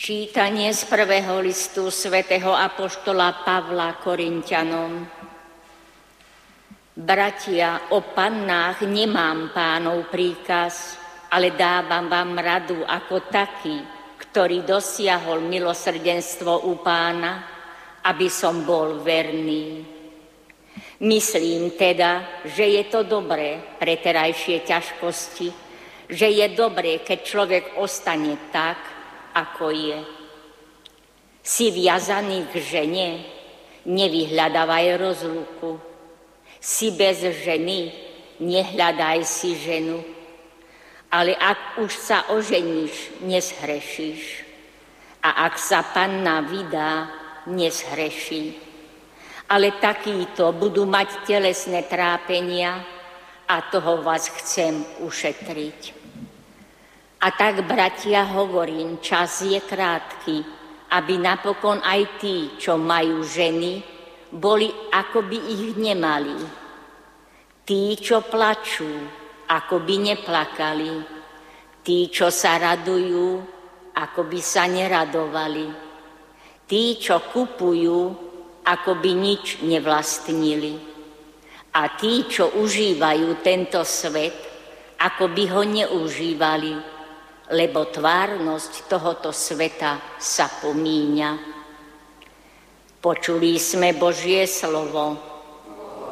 Čítanie z prvého listu svätého apoštola Pavla Korinťanom. Bratia, o pannách nemám Pánov príkaz, ale dávam vám radu ako taký, ktorý dosiahol milosrdenstvo u Pána, aby som bol verný. Myslím teda, že je to dobré pre terajšie ťažkosti, že je dobré, keď človek ostane tak, ako je. Si viazaný k žene, nevyhľadávaj rozluku. Si bez ženy, nehľadaj si ženu. Ale ak už sa oženíš, nezhrešíš. A ak sa panna vydá, nezhreší. Ale takíto budú mať telesné trápenia a toho vás chcem ušetriť. A tak, bratia, hovorím, čas je krátky, aby napokon aj tí, čo majú ženy, boli, ako by ich nemali. Tí, čo plačú, ako by neplakali. Tí, čo sa radujú, ako by sa neradovali. Tí, čo kupujú, ako by nič nevlastnili. A tí, čo užívajú tento svet, ako by ho neužívali, lebo tvárnosť tohoto sveta sa pomíňa. Počuli sme Božie slovo.